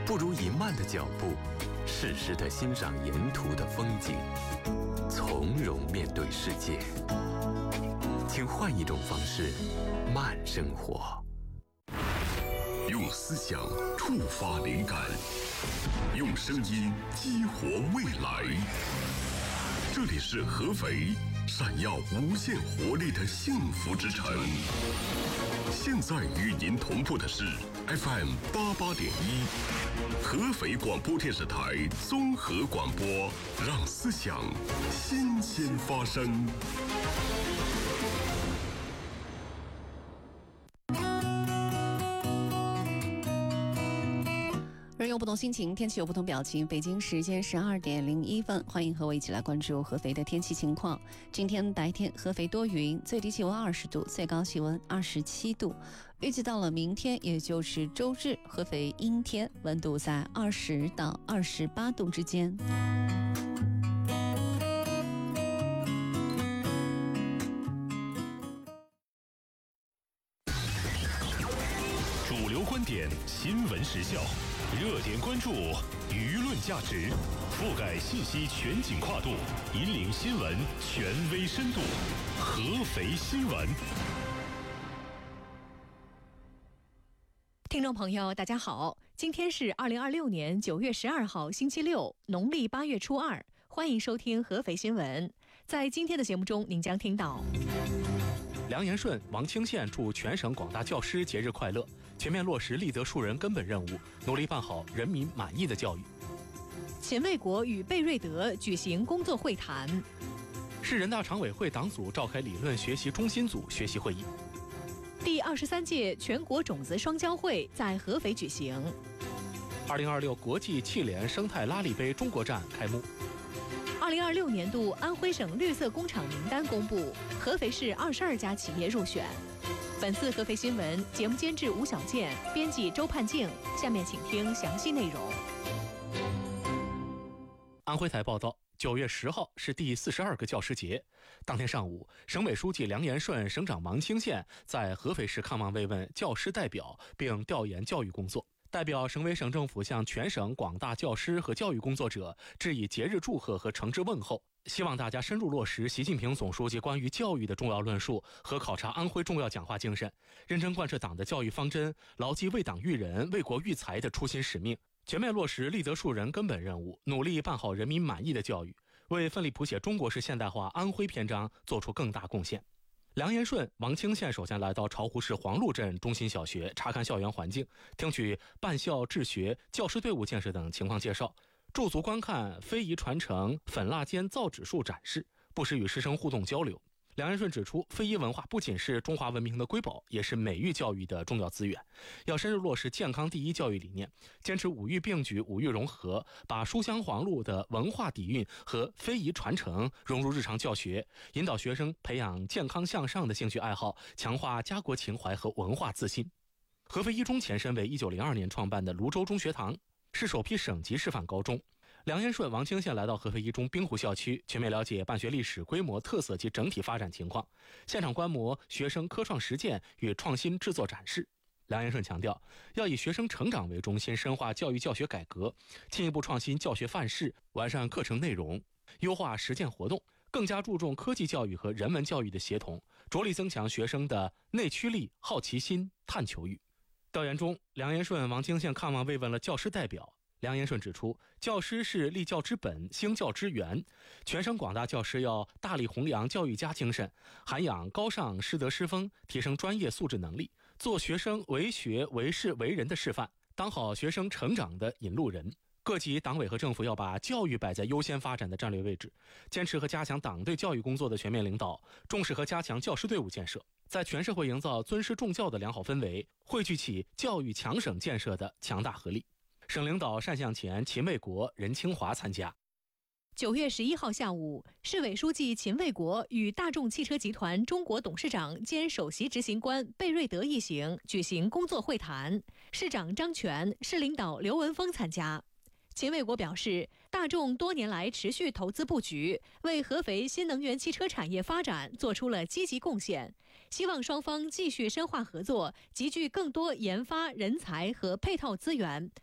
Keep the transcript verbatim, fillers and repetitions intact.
不如以慢的脚步，适时地欣赏沿途的风景，从容面对世界。请换一种方式，慢生活。 用思想触发灵感，用声音激活未来。这里是合肥，闪耀无限活力的幸福之城。现在与您同步的是 F M 八八点一，合肥广播电视台综合广播，让思想新鲜发生。 人有不同心情，天气有不同表情。北京时间十二点零一分，欢迎和我一起来关注合肥的天气情况。今天白天合肥多云，最低气温二十度，最高气温二十七度。预计到了明天，也就是周日，合肥阴天，温度在二十到二十八度之间。 主流观点，新闻时效。热点关注，舆论价值，覆盖信息全景跨度，引领新闻权威深度。合肥新闻。 听众朋友，大家好，今天是二零二六年九月十二号，星期六，农历八月初二，欢迎收听合肥新闻。在今天的节目中，您将听到。 梁延顺、王清县祝全省广大教师节日快乐，全面落实立德树人根本任务，努力办好人民满意的教育。 秦卫国与贝瑞德举行工作会谈。 市人大常委会党组召开理论学习中心组学习会议。 第二十三届全国种子双交会在合肥举行。 二零二六国际汽联生态拉力杯中国站开幕。 二零二六年度安徽省绿色工厂名单公布，合肥市二十二家企业入选。本次合肥新闻节目监制吴小健，编辑周盼静。下面请听详细内容。 安徽台报道，九月十号是第四十二个教师节。当天上午，省委书记梁延顺、省长王清县在合肥市看望慰问教师代表，并调研教育工作。代表省委省政府向全省广大教师和教育工作者致以节日祝贺和诚挚问候，希望大家深入落实习近平总书记关于教育的重要论述和考察安徽重要讲话精神，认真贯彻党的教育方针，牢记为党育人、为国育才的初心使命，全面落实立德树人根本任务，努力办好人民满意的教育，为奋力谱写中国式现代化安徽篇章做出更大贡献。梁延顺、王清县首先来到巢湖市黄鹿镇中心小学查看校园环境，听取办校治学、教师队伍建设等情况介绍，驻足观看非遗传承粉蜡间造纸术展示，不时与师生互动交流。梁延顺指出，非遗文化不仅是中华文明的瑰宝，也是美育教育的重要资源，要深入落实健康第一教育理念，坚持五育并举、五育融合，把书香黄鹿的文化底蕴和非遗传承融入日常教学，引导学生培养健康向上的兴趣爱好，强化家国情怀和文化自信。合肥一中前身为一九零二年创办的泸州中学堂，是首批省级示范高中。梁延顺、王清县来到合肥一中滨湖校区，全面了解办学历史、规模、特色及整体发展情况，现场观摩学生科创实践与创新制作展示。梁延顺强调，要以学生成长为中心，深化教育教学改革，进一步创新教学范式，完善课程内容，优化实践活动，更加注重科技教育和人文教育的协同，着力增强学生的内驱力、好奇心、探求欲。调研中，梁延顺、王清县看望慰问了教师代表。梁延顺指出，教师是立教之本、兴教之源，全省广大教师要大力弘扬教育家精神，涵养高尚师德师风，提升专业素质能力，做学生为学为事为人的示范，当好学生成长的引路人。各级党委和政府要把教育摆在优先发展的战略位置，坚持和加强党对教育工作的全面领导，重视和加强教师队伍建设，在全社会营造尊师重教的良好氛围，汇聚起教育强省建设的强大合力。省领导单向前、秦卫国、任清华参加。 九月十一号下午，市委书记秦卫国与大众汽车集团中国董事长兼首席执行官贝瑞德一行举行工作会谈，市长张全、市领导刘文峰参加。秦卫国表示，大众多年来持续投资布局，为合肥新能源汽车产业发展做出了积极贡献，希望双方继续深化合作，集聚更多研发人才和配套资源，